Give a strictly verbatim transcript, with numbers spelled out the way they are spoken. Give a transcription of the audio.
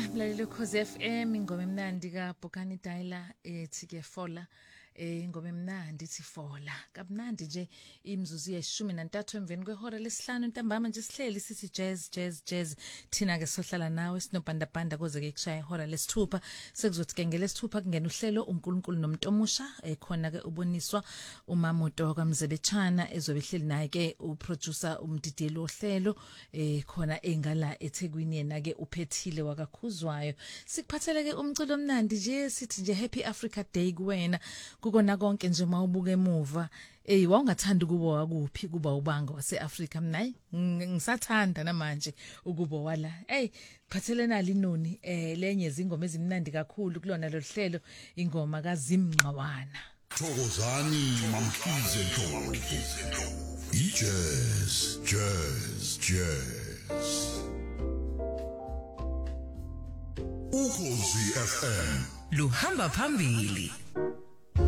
Mlalelo Khosi F M ingoma emnandi kaBhokani Dayila ethi ke fola eh ingoma emnandi ithi fola kamnandi nje imzuzu yeshumi nantathu emveni kwehora lesihlanu ntambama nje sihleli sithi jazz jazz jazz thina ke sohlala nawe sinobanda banda koze ke kushaya ihora lesithupha sekuzothi ke ngelesithupha kungena uhlelo uNkulunkulu noMntomusha ekhona ke uboniswa uMamoto kaMzebechana ezobe ehleli naye ke uproducer umdideli ohlelo eh khona engala eThekwini yena ke uphethile wakakhuzwayo sikuphatheleke umculo omnandi nje sithi nje Happy Africa Day kuwena kukona konke nje mawubuka emuva eh wawungathanda ukuba wakuphi kuba ubanga waseAfrika mnayi ngisathanda namanje ukuba wala hey phathelena linoni eh lenye izingoma ezimnandi kakhulu kulona lo hlelo ingoma kaZimncwawana Thokozani Mamkhize Ndlovu Jazz jazz jazz Ukhozi F M luhamba phambili.